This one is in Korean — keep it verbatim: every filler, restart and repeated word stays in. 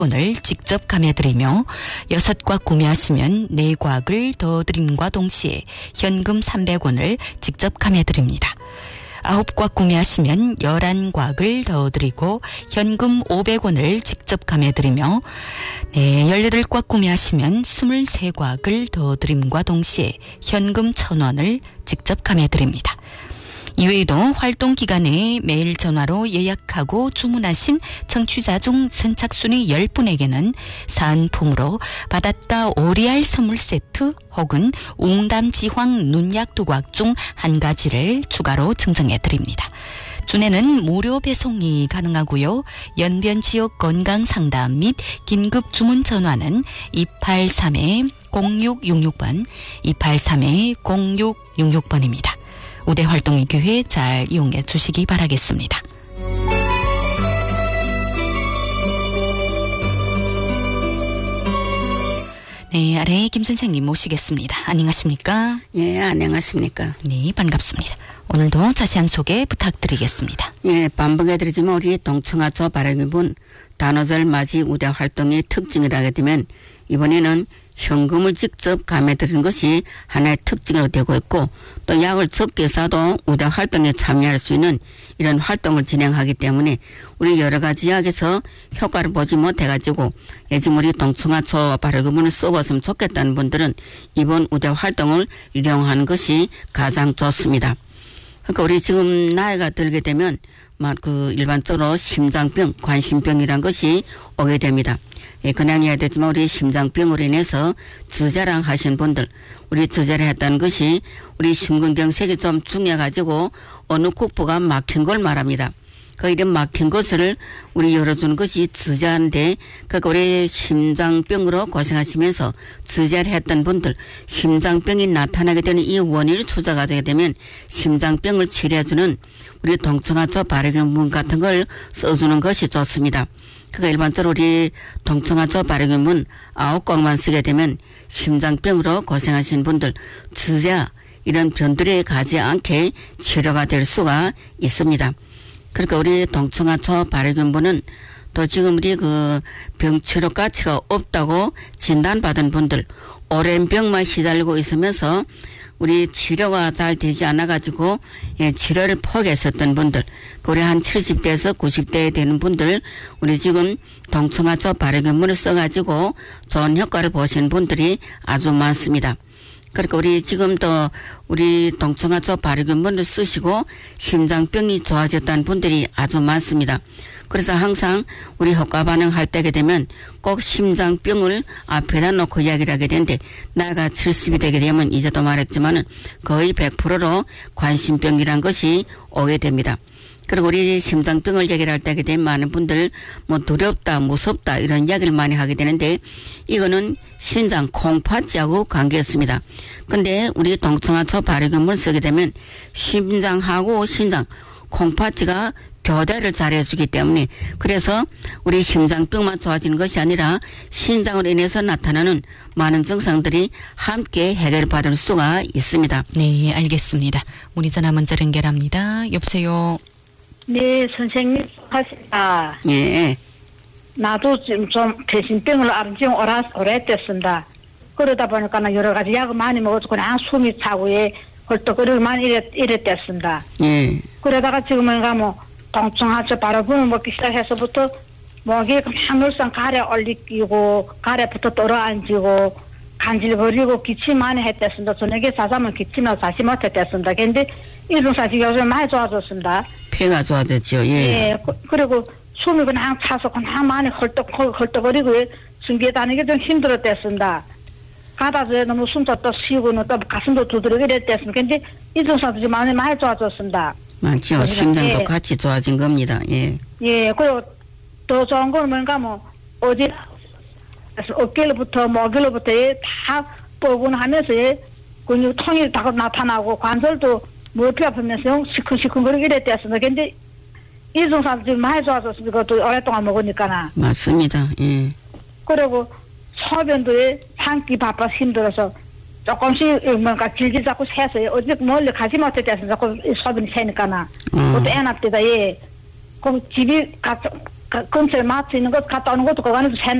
원을 직접 감해드리며 여섯 곽 구매하시면 네 곽을 더 드림과 동시에 현금 삼백 원을 직접 감해드립니다. 아홉 곽 구매하시면 열한 곽을 더 드리고 현금 오백 원을 직접 감해드리며 네, 열여덟 곽 구매하시면 스물세 곽을 더 드림과 동시에 현금 천 원을 직접 감해드립니다. 이외에도 활동 기간에 매일 전화로 예약하고 주문하신 청취자 중 선착순위 열 분에게는 사은품으로 바닷가 오리알 선물 세트 혹은 웅담 지황 눈약 두 곽 중 한 가지를 추가로 증정해 드립니다. 준에는 무료 배송이 가능하고요. 연변 지역 건강 상담 및 긴급 주문 전화는 이팔삼 공육육육 번, 이팔삼 공육육육 번입니다. 우대 활동의 기회 잘 이용해 주시기 바라겠습니다. 네, 아래 김 선생님 모시겠습니다. 안녕하십니까? 예, 안녕하십니까? 네, 반갑습니다. 오늘도 자세한 소개 부탁드리겠습니다. 예, 반복해드리지만 우리 동청하초 발행분 단오절 맞이 우대 활동의 특징이라게 되면 이번에는 현금을 직접 감해드리는 것이 하나의 특징으로 되고 있고 또 약을 적게 사도 우대 활동에 참여할 수 있는 이런 활동을 진행하기 때문에 우리 여러 가지 약에서 효과를 보지 못해가지고 예전 우리 동청하초 발효금을 써봤으면 좋겠다는 분들은 이번 우대 활동을 이용하는 것이 가장 좋습니다. 그러니까 우리 지금 나이가 들게 되면 막 그 일반적으로 심장병, 관심병이란 것이 오게 됩니다. 예, 그냥 해야 되지만 우리 심장병으로 인해서 저자랑 하신 분들, 우리 저자를 했다는 것이 우리 심근경색이 좀 중요해가지고 어느 국부가 막힌 걸 말합니다. 그 이런 막힌 것을 우리 열어주는 것이 저자인데, 그러니까 우리 심장병으로 고생하시면서 저자를 했던 분들, 심장병이 나타나게 되는 이 원인을 추적하게 되게 되면 심장병을 치료해주는 우리 동청하초 발효균 같은 걸 써주는 것이 좋습니다. 그러니까 일반적으로 우리 동청하초 발효균 아홉 곽만 쓰게 되면 심장병으로 고생하신 분들, 저자 이런 병들이 가지 않게 치료가 될 수가 있습니다. 그러니까 우리 동청하초 발효균분은 또 지금 우리 그 병치료 가치가 없다고 진단받은 분들, 오랜 병만 시달리고 있으면서 우리 치료가 잘 되지 않아가지고 예, 치료를 포기했었던 분들, 우리 한 칠십 대에서 구십 대 되는 분들, 우리 지금 동청하초 발효균분을 써가지고 좋은 효과를 보시는 분들이 아주 많습니다. 그러니까 우리 지금도 우리 동청하초 발효균분을 쓰시고 심장병이 좋아졌다는 분들이 아주 많습니다. 그래서 항상 우리 효과 반응할 때게 되면 꼭 심장병을 앞에다 놓고 이야기를 하게 되는데, 나이가 칠십이 되게 되면 이제도 말했지만은 거의 백 퍼센트로 관심병이란 것이 오게 됩니다. 그리고 우리 심장병을 얘기를 할 때게 되면 많은 분들 뭐 두렵다, 무섭다 이런 이야기를 많이 하게 되는데, 이거는 신장 콩팥지하고 관계있습니다. 근데 우리 동청하초 발효균을 쓰게 되면 심장하고 신장 콩팥지가 교대를 잘 해주기 때문에, 그래서 우리 심장병만 좋아지는 것이 아니라 신장으로 인해서 나타나는 많은 증상들이 함께 해결받을 수가 있습니다. 네, 알겠습니다. 문의 전화 먼저 연결합니다. 여보세요. 네, 선생님 하시다. 예. 나도 지금 좀 배신병을 앓은 지 오래, 오래됐습니다. 그러다 보니까 여러 가지 약을 많이 먹어서 그냥 숨이 차고에 헐떡거리고 많이 이랬, 이랬댔습니다. 예. 그러다가 지금은 가뭐 동청하초 발효균을 먹기 시작해서부터 목이 그냥 늘상 가래 올리끼고 가래부터 떨어앉고 간질거리고 기침 많이 했댔습니다. 저녁에 자자면 기침을 자시 못했댔습니다. 그런데 이 증상이 요즘 많이 좋아졌습니다. 폐가 좋아졌죠. 예. 예. 그, 그리고 숨이 그냥 차서 그냥 많이 헐떡 헐떡거리고 숨기에 다니기 좀 힘들었댔습니다. 가다서 너무 숨도 또 쉬고는 또 가슴도 두드러기 이랬댔습니다. 근데 이 증상도 많이 많이 좋아졌습니다. 맞죠. 심장도 예. 같이 좋아진 겁니다. 예. 예. 그리고 더 좋은 건 뭔가 뭐 어디 어깨로부터 목으로부터 다 뻐근하면서 근육 통이 다 나타나고 관절도 무릎이 아프면서 시큰시큰거리게 이랬댔습니다. 근데 이 증상도 지금 많이 좋아졌습니다. 그것도 오랫동안 먹으니까나. 맞습니다. 예. 그리고 소변도 참기 바빠 힘들어서 조금씩 뭔가 질질 자꾸 새서 어디 멀리 가지 못했대서 자꾸 소변이 새니까나. 음. 그것도 애 낳대다. 예. 그 집이 가, 근처에 마트 있는 것 갔다 오는 것도 그 안에서